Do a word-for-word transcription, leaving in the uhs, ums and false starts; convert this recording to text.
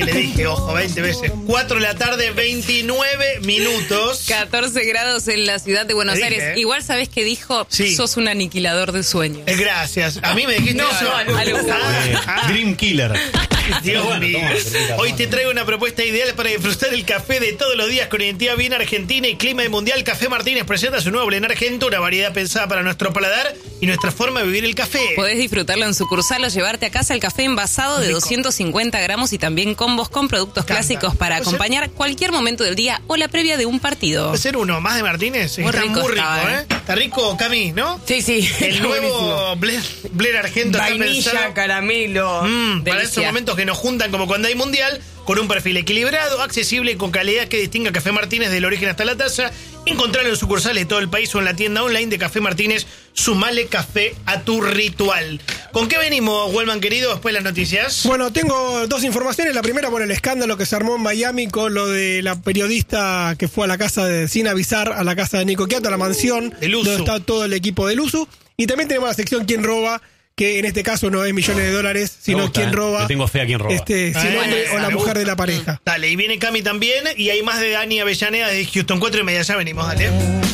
Le dije, ojo, veinte veces. cuatro de la tarde, veintinueve minutos. catorce grados en la ciudad de Buenos dije, Aires. ¿eh? Igual sabés que dijo, Sí. sos un aniquilador de sueños. Eh, gracias. A mí me dijiste No, eso. no, algo. Eh, Ah, Dream Killer. Dios Bueno, mío. toma, perrita, Hoy toma. te traigo una propuesta ideal para disfrutar el café de todos los días con identidad bien argentina y clima de mundial. Café Martínez presenta su nuevo blend argento, una variedad pensada para nuestro paladar y nuestra forma de vivir el café. Podés disfrutarlo en sucursal o llevarte a casa el café envasado de Rico. doscientos cincuenta gramos y también combos con productos Canta. clásicos para Puede ser- acompañar cualquier momento del día o la previa de un partido. ¿Puede ser uno más de Martínez? Muy Está rico muy rico, estaba, ¿eh? Está rico, Cami, ¿no? Sí, sí. El está buenísimo. nuevo blend, blend argento está Vainilla, pensado... caramelo. Mm, para Delicia. esos momentos que nos juntan como cuando hay mundial, con un perfil equilibrado, accesible y con calidad que distinga Café Martínez del origen hasta la taza. Encontrarlo en sucursales de todo el país o en la tienda online de Café Martínez. Sumale café a tu ritual. ¿Con qué venimos, Wellman querido, después de las noticias? Bueno, tengo dos informaciones. La primera por el escándalo que se armó en Miami con lo de la periodista que fue a la casa de, sin avisar, a la casa de Nico Quiato, a la mansión, Del Usu. donde está todo el equipo del Usu. Y también tenemos la sección ¿Quién roba? Que en este caso no es millones de dólares, sino gusta, quién ¿eh? roba. Le tengo fe a quién roba. Este, si el Ah, hombre esa o la me mujer gusta. de la pareja. Dale, y viene Cami también, y hay más de Dani Avellaneda de Houston cuatro y media. Ya venimos, dale.